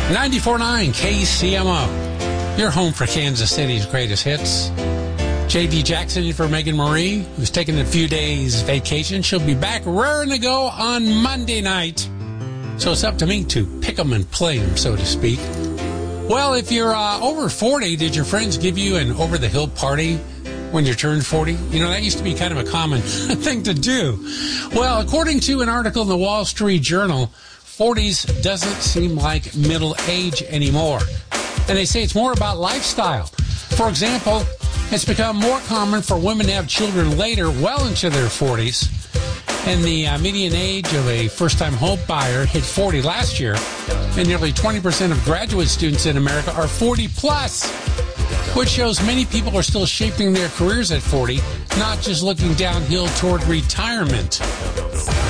94.9 KCMO, your home for Kansas City's greatest hits. J.D. Jackson in for Megan Marie, who's taking a few days vacation. She'll be back raring to go on Monday night. So it's up to me to pick 'em and play 'em, so to speak. Well, if you're over 40, did your friends give you an over-the-hill party when you turned 40? You know, that used to be kind of a common thing to do. Well, according to an article in the Wall Street Journal, 40s doesn't seem like middle age anymore. And they say it's more about lifestyle. For example, it's become more common for women to have children later, well into their 40s. And the median age of a first-time home buyer hit 40 last year. And nearly 20% of graduate students in America are 40 plus, which shows many people are still shaping their careers at 40, not just looking downhill toward retirement.